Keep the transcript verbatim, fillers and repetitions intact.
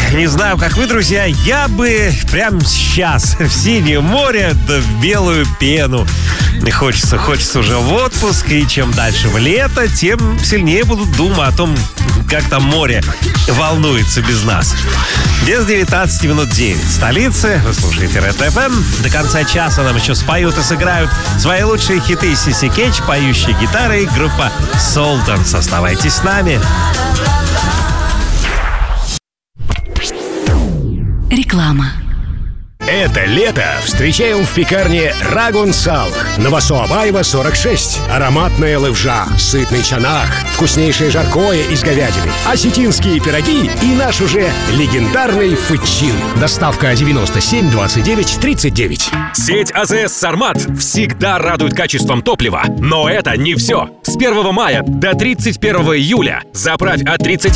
не знаю, как вы, друзья, я бы прямо сейчас в синее море, да в белую пену. Хочется, хочется уже в отпуск, и чем дальше в лето, тем сильнее буду думать о том, как там море волнуется без нас. Без девятнадцати минут девять. Столицы. Вы слушаете Red эф эм. До конца часа нам еще споют и сыграют свои лучшие хиты Сиси Кетч, поющие гитары и группа Sultans. Оставайтесь с нами. Реклама. Это лето встречаем в пекарне Рагун Салх. Новосоабаева, сорок шесть. Ароматная левжа, сытный чанах, вкуснейшее жаркое из говядины, осетинские пироги и наш уже легендарный фычин. Доставка девяносто семь двадцать девять тридцать девять. Сеть АЗС «Сармат» всегда радует качеством топлива. Но это не все. С первого мая до тридцать первого июля заправь от тридцать